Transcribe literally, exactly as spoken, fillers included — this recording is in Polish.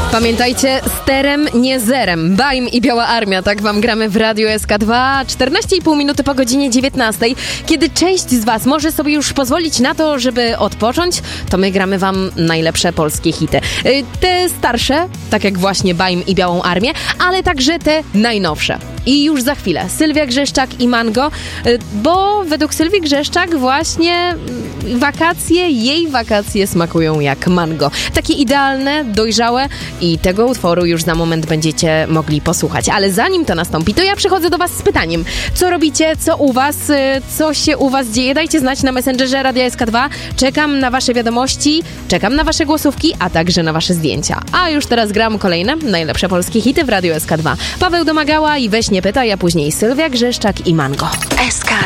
Pamiętajcie, sterem, nie zerem. Bajm i Biała Armia, tak wam gramy w Radiu S K dwa. czternaście i pół minuty po godzinie dziewiętnastej. Kiedy część z was może sobie już pozwolić na to, żeby odpocząć, to my gramy wam najlepsze polskie hity. Te starsze, tak jak właśnie Bajm i Białą Armię, ale także te najnowsze. I już za chwilę Sylwia Grzeszczak i Mango, bo według Sylwii Grzeszczak właśnie wakacje, jej wakacje smakują jak mango. Takie idealne, dojrzałe i tego utworu już za moment będziecie mogli posłuchać. Ale zanim to nastąpi, to ja przychodzę do was z pytaniem. Co robicie? Co u was? Co się u was dzieje? Dajcie znać na Messengerze Radia S K dwa. Czekam na wasze wiadomości, czekam na wasze głosówki, a także na wasze zdjęcia. A już teraz gram kolejne najlepsze polskie hity w Radiu S K dwa. Paweł Domagała i Weź nie pytaj, a później Sylwia Grzeszczak i Mango. S K